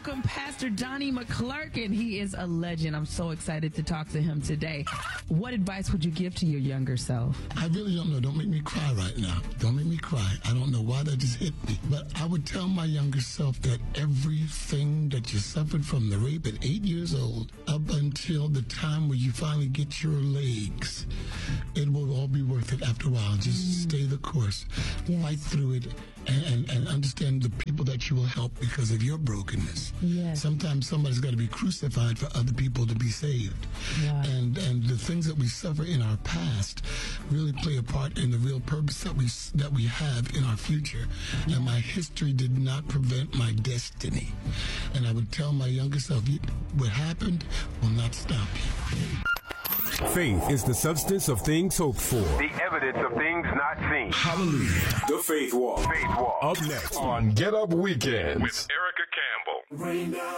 welcome Pastor Donnie McClurkin. He is a legend. I'm so excited to talk to him today. What advice would you give to your younger self? I really don't know. Don't make me cry right now. Don't make me cry. I don't know why that just hit me. But I would tell my younger self that everything that you suffered from the rape at 8 years old up until the time where you finally get your legs, it will all be worth it after a while. Just stay the course. Yes. Fight through it and understand the people that you will help because of your brokenness. Yes. Sometimes somebody's got to be crucified for other people to be saved. Wow. And the things that we suffer in our past really play a part in the real purpose that we have in our future. Yeah. And my history did not prevent my destiny. And I would tell my younger self, what happened will not stop you. Faith is the substance of things hoped for, the evidence of things not seen. Hallelujah. The Faith Walk. Faith Walk. Up next on Get Up Weekends with Erica Campbell.